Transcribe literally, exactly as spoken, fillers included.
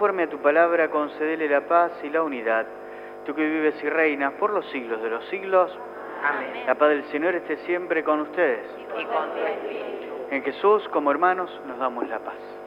conforme a tu palabra, concédele la paz y la unidad. Tú que vives y reinas por los siglos de los siglos. Amén. La paz del Señor esté siempre con ustedes. Y con tu espíritu. En Jesús, como hermanos, nos damos la paz.